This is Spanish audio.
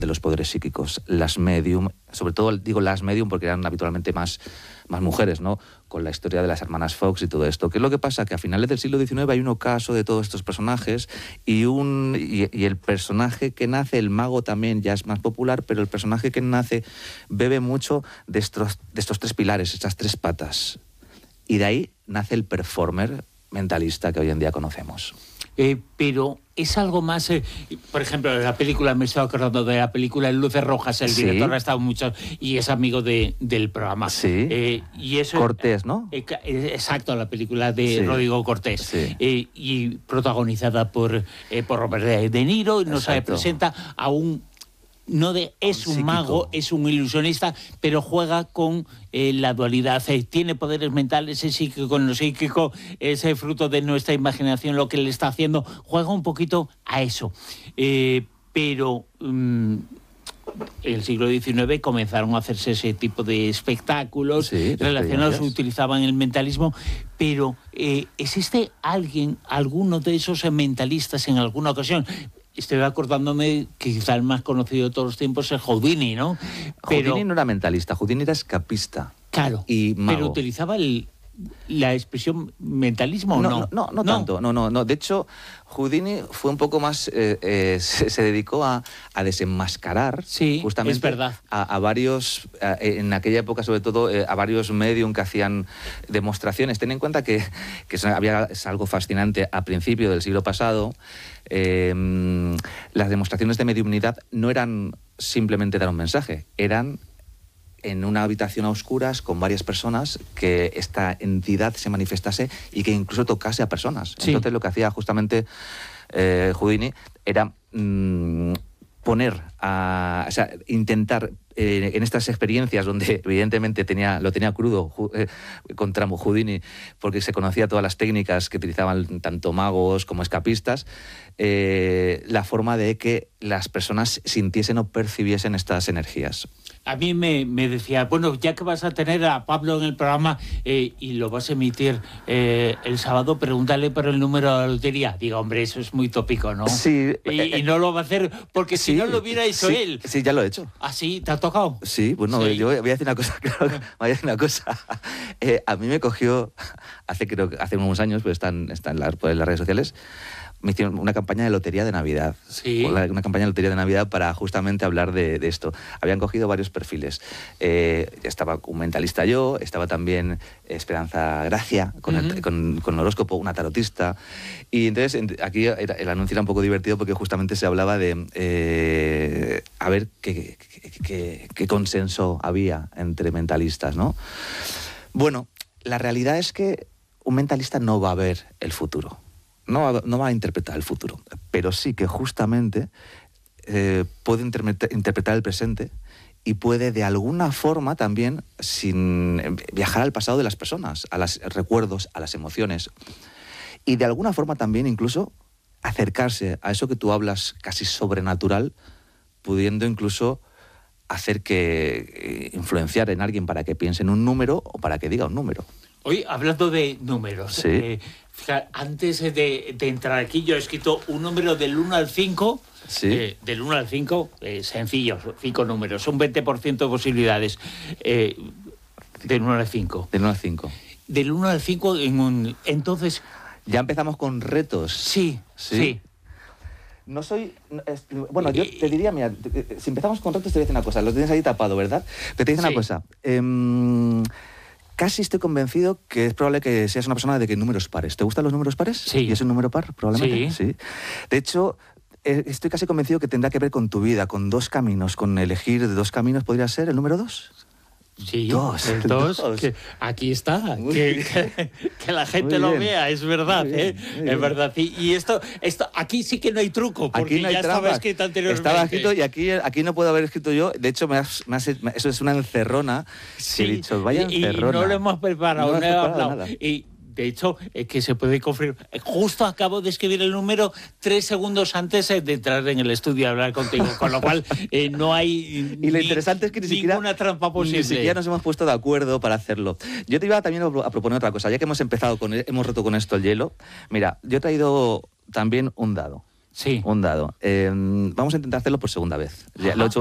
de los poderes psíquicos, las medium, sobre todo digo las medium porque eran habitualmente más mujeres, ¿no? Con la historia de las hermanas Fox y todo esto. ¿Qué es lo que pasa? Que a finales del siglo XIX hay un ocaso de todos estos personajes y el personaje que nace, el mago también ya es más popular, pero el personaje que nace bebe mucho de estos tres pilares, estas tres patas. Y de ahí nace el performer mentalista que hoy en día conocemos. Pero es algo más, por ejemplo, la película, me estaba acordando de la película Luces Rojas, el director ha estado mucho y es amigo del programa. Sí. Y eso, Cortés, ¿no? Exacto, la película de Rodrigo Cortés. Sí. Y protagonizada por Robert De Niro, nos presenta a un... es un mago, es un ilusionista, pero juega con la dualidad. Tiene poderes mentales, es psíquico, no psíquico, es fruto de nuestra imaginación lo que le está haciendo. Juega un poquito a eso. Pero el siglo XIX comenzaron a hacerse ese tipo de espectáculos relacionados, utilizaban el mentalismo, pero ¿existe alguno de esos mentalistas en alguna ocasión? Estoy acordándome que quizá el más conocido de todos los tiempos es Houdini, ¿no? Houdini no era mentalista, Houdini era escapista. Claro, y mago. Pero utilizaba la expresión mentalismo, ¿o no? No tanto, no. De hecho, Houdini fue un poco más, se dedicó a desenmascarar justamente es verdad. a varios, en aquella época sobre todo, a varios medium que hacían demostraciones. Ten en cuenta que es algo fascinante a principio del siglo pasado. Las demostraciones de mediumnidad no eran simplemente dar un mensaje, eran en una habitación a oscuras con varias personas, que esta entidad se manifestase y que incluso tocase a personas. Entonces lo que hacía justamente Houdini era intentar en estas experiencias donde evidentemente lo tenía crudo contra Houdini, porque se conocía todas las técnicas que utilizaban tanto magos como escapistas, la forma de que las personas sintiesen o percibiesen estas energías. A mí me decía, bueno, ya que vas a tener a Pablo en el programa y lo vas a emitir el sábado, pregúntale por el número de la lotería. Digo, hombre, eso es muy tópico, ¿no? Sí. Y no lo va a hacer porque si no lo hubiera hecho él. Sí, ya lo he hecho. ¿Ah, sí? ¿Te ha tocado? Sí, bueno, yo voy a decir una cosa, a mí me cogió, hace unos años, pues están en las redes sociales, me hicieron una campaña de lotería de Navidad. Sí. Una campaña de lotería de Navidad para justamente hablar de esto. Habían cogido varios perfiles. Estaba un mentalista yo, estaba también Esperanza Gracia, con el horóscopo, una tarotista. Y entonces aquí el anuncio era un poco divertido porque justamente se hablaba de a ver qué consenso había entre mentalistas, ¿no? Bueno, la realidad es que un mentalista no va a ver el futuro. No va a interpretar el futuro, pero sí que justamente puede interpretar el presente y puede de alguna forma también viajar al pasado de las personas, a los recuerdos, a las emociones, y de alguna forma también incluso acercarse a eso que tú hablas casi sobrenatural, pudiendo incluso hacer influenciar en alguien para que piense en un número o para que diga un número. Hoy, hablando de números, antes de entrar aquí, yo he escrito un número del 1 al 5. Sí. Del 1 al 5, sencillo, 5 números, un 20% de posibilidades. Del 1 al 5. Del 1 al 5. Del 1 al 5 entonces... Ya empezamos con retos. Sí. No soy... Bueno, yo te diría, mira, si empezamos con retos te voy a decir una cosa. Lo tienes ahí tapado, ¿verdad? Pero te digo una cosa. Casi estoy convencido que es probable que seas una persona de que números pares. ¿Te gustan los números pares? Sí. ¿Y es un número par, probablemente? Sí. De hecho, estoy casi convencido que tendrá que ver con tu vida, con dos caminos. Con elegir de dos caminos podría ser el número 2. Sí, el 2. Aquí está. Que la gente lo vea, es verdad. Muy bien. Es verdad. Y esto, aquí sí que no hay truco, porque aquí no hay ya estaba escrito anteriormente. Estaba escrito y aquí no puedo haber escrito yo. De hecho, eso es una encerrona. Sí, he dicho, vaya encerrona. Y no lo hemos preparado, no he hablado. Nada. Y de hecho, es que se puede confirmar. Justo acabo de escribir el número 3 segundos antes de entrar en el estudio a hablar contigo, con lo cual no hay y lo interesante es que ninguna trampa posible. Ni siquiera nos hemos puesto de acuerdo para hacerlo. Yo te iba también a proponer otra cosa, ya que hemos roto con esto el hielo. Mira, yo he traído también un dado. Sí. Un dado. Vamos a intentar hacerlo por segunda vez. Ya, lo he hecho